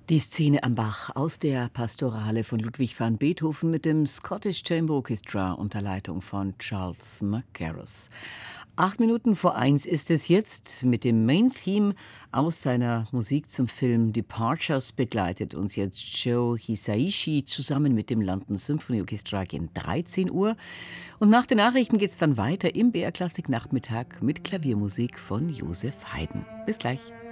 Die Szene am Bach aus der Pastorale von Ludwig van Beethoven mit dem Scottish Chamber Orchestra unter Leitung von Charles Mackerras. 8 Minuten vor 1 ist es jetzt. Mit dem Main-Theme aus seiner Musik zum Film Departures begleitet uns jetzt Joe Hisaishi zusammen mit dem London Symphony Orchestra gegen 13 Uhr. Und nach den Nachrichten geht es dann weiter im BR Klassik Nachmittag mit Klaviermusik von Josef Haydn. Bis gleich.